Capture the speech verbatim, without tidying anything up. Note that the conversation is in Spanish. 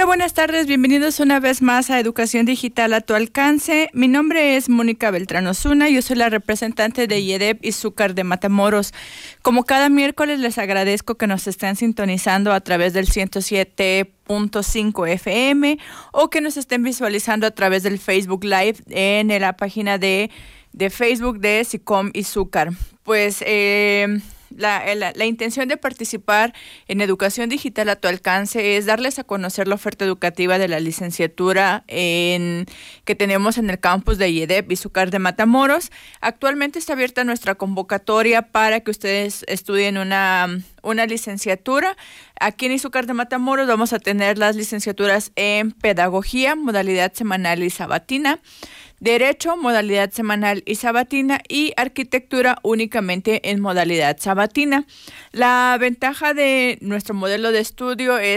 Hola, buenas tardes, bienvenidos una vez más a Educación Digital a tu alcance. Mi nombre es Mónica Beltrán Osuna, yo soy la representante de I E D E P Izúcar de Matamoros. Como cada miércoles les agradezco que nos estén sintonizando a través del ciento siete punto cinco F M o que nos estén visualizando a través del Facebook Live en la página de, de Facebook de SICOM Izúcar. Pues eh, La, la, la intención de participar en Educación Digital a tu alcance es darles a conocer la oferta educativa de la licenciatura en, que tenemos en el campus de I E D E P Izúcar de Matamoros. Actualmente está abierta nuestra convocatoria para que ustedes estudien una, una licenciatura. Aquí en Izúcar de Matamoros vamos a tener las licenciaturas en Pedagogía, modalidad semanal y sabatina, Derecho, modalidad semanal y sabatina, y Arquitectura únicamente en modalidad sabatina. La ventaja de nuestro modelo de estudio es